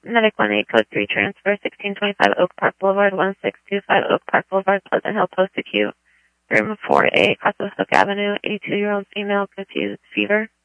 Medic 18, code 3, transfer 1625 Oak Park Boulevard, 1625 Oak Park Boulevard, Pleasant Hill, post acute. Room 4A, Crossville Hook Avenue, 82-year-old female, confused fever.